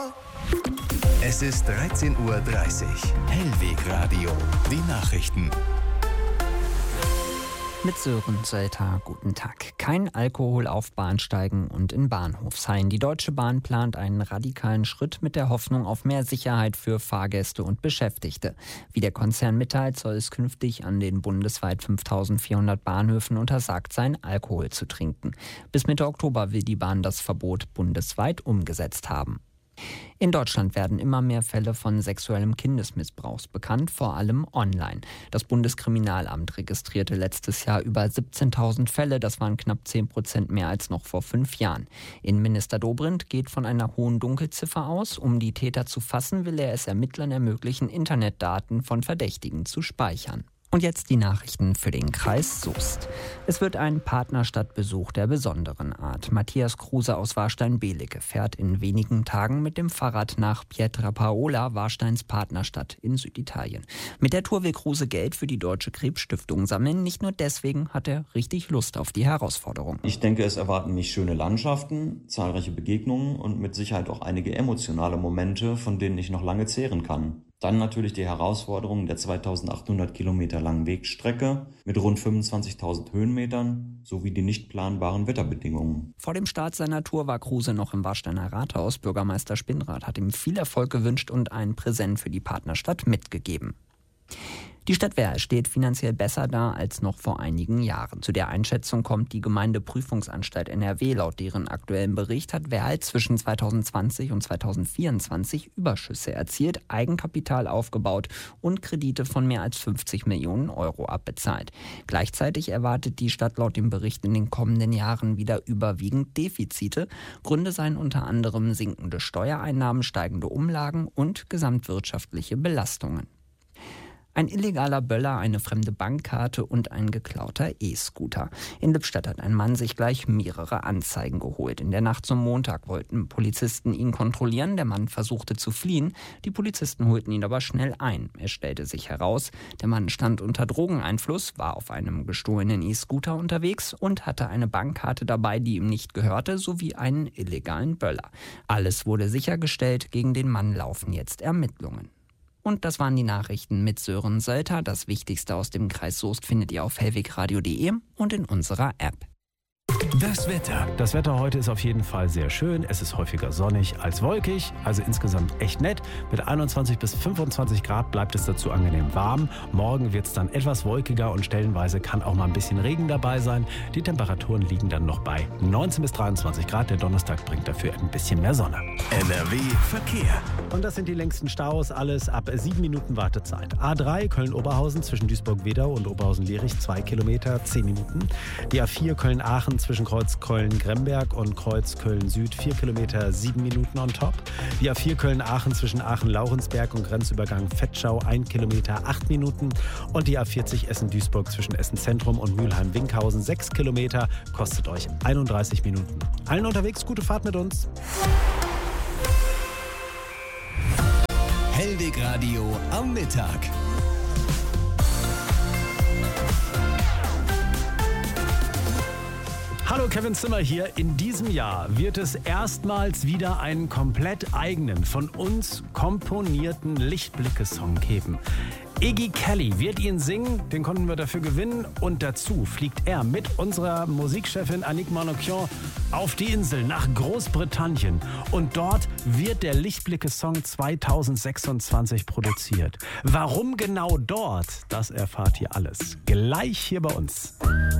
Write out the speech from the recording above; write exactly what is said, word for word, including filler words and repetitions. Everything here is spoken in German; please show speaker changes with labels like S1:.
S1: Es ist dreizehn Uhr dreißig. Hellwegradio. Die Nachrichten.
S2: Mit Sören Sölter, guten Tag. Kein Alkohol auf Bahnsteigen und in Bahnhofshallen. Die Deutsche Bahn plant einen radikalen Schritt mit der Hoffnung auf mehr Sicherheit für Fahrgäste und Beschäftigte. Wie der Konzern mitteilt, soll es künftig an den bundesweit fünftausendvierhundert Bahnhöfen untersagt sein, Alkohol zu trinken. Bis Mitte Oktober will die Bahn das Verbot bundesweit umgesetzt haben. In Deutschland werden immer mehr Fälle von sexuellem Kindesmissbrauchs bekannt, vor allem online. Das Bundeskriminalamt registrierte letztes Jahr über siebzehntausend Fälle, das waren knapp zehn Prozent mehr als noch vor fünf Jahren. Innenminister Dobrindt geht von einer hohen Dunkelziffer aus. Um die Täter zu fassen, will er es Ermittlern ermöglichen, Internetdaten von Verdächtigen zu speichern. Und jetzt die Nachrichten für den Kreis Soest. Es wird ein Partnerstadtbesuch der besonderen Art. Matthias Kruse aus Warstein-Belecke fährt in wenigen Tagen mit dem Fahrrad nach Pietrapaola, Warsteins Partnerstadt in Süditalien. Mit der Tour will Kruse Geld für die Deutsche Krebsstiftung sammeln. Nicht nur deswegen hat er richtig Lust auf die Herausforderung.
S3: Ich denke, es erwarten mich schöne Landschaften, zahlreiche Begegnungen und mit Sicherheit auch einige emotionale Momente, von denen ich noch lange zehren kann. Dann natürlich die Herausforderung der zweitausendachthundert Kilometer langen Wegstrecke mit rund fünfundzwanzigtausend Höhenmetern sowie die nicht planbaren Wetterbedingungen.
S2: Vor dem Start seiner Tour war Kruse noch im Warsteiner Rathaus. Bürgermeister Spinrath hat ihm viel Erfolg gewünscht und ein Präsent für die Partnerstadt mitgegeben. Die Stadt Werl steht finanziell besser da als noch vor einigen Jahren. Zu der Einschätzung kommt die Gemeindeprüfungsanstalt N R W. Laut deren aktuellen Bericht hat Werl zwischen zweitausendzwanzig und zweitausendvierundzwanzig Überschüsse erzielt, Eigenkapital aufgebaut und Kredite von mehr als fünfzig Millionen Euro abbezahlt. Gleichzeitig erwartet die Stadt laut dem Bericht in den kommenden Jahren wieder überwiegend Defizite. Gründe seien unter anderem sinkende Steuereinnahmen, steigende Umlagen und gesamtwirtschaftliche Belastungen. Ein illegaler Böller, eine fremde Bankkarte und ein geklauter E-Scooter. In Lippstadt hat ein Mann sich gleich mehrere Anzeigen geholt. In der Nacht zum Montag wollten Polizisten ihn kontrollieren. Der Mann versuchte zu fliehen. Die Polizisten holten ihn aber schnell ein. Es stellte sich heraus, der Mann stand unter Drogeneinfluss, war auf einem gestohlenen E-Scooter unterwegs und hatte eine Bankkarte dabei, die ihm nicht gehörte, sowie einen illegalen Böller. Alles wurde sichergestellt. Gegen den Mann laufen jetzt Ermittlungen. Und das waren die Nachrichten mit Sören Sölter. Das Wichtigste aus dem Kreis Soest findet ihr auf hellwegradio punkt de und in unserer App.
S1: Das Wetter.
S4: Das Wetter heute ist auf jeden Fall sehr schön. Es ist häufiger sonnig als wolkig, also insgesamt echt nett. Mit einundzwanzig bis fünfundzwanzig Grad bleibt es dazu angenehm warm. Morgen wird es dann etwas wolkiger und stellenweise kann auch mal ein bisschen Regen dabei sein. Die Temperaturen liegen dann noch bei neunzehn bis dreiundzwanzig Grad. Der Donnerstag bringt dafür ein bisschen mehr Sonne.
S1: N R W Verkehr.
S4: Und das sind die längsten Staus, alles ab sieben Minuten Wartezeit. A drei Köln-Oberhausen zwischen Duisburg-Wedau und Oberhausen-Lierich, zwei Kilometer, zehn Minuten. Die A vier Köln-Aachen zwischen Kreuz Köln-Gremberg und Kreuz Köln-Süd, vier Kilometer, sieben Minuten on top. Die A vier Köln-Aachen zwischen Aachen-Laurensberg und Grenzübergang Vetschau, ein Kilometer, acht Minuten. Und die A vierzig Essen-Duisburg zwischen Essen-Zentrum und Mülheim-Winkhausen, sechs Kilometer, kostet euch einunddreißig Minuten. Allen unterwegs, gute Fahrt mit uns.
S1: Hellwegradio am Mittag.
S4: Hallo, Kevin Zimmer hier. In diesem Jahr wird es erstmals wieder einen komplett eigenen, von uns komponierten Lichtblicke-Song geben. Iggy Kelly wird ihn singen, den konnten wir dafür gewinnen. Und dazu fliegt er mit unserer Musikchefin Annick Manoukian auf die Insel nach Großbritannien. Und dort wird der Lichtblicke-Song zweitausendsechsundzwanzig produziert. Warum genau dort, das erfahrt ihr alles gleich hier bei uns.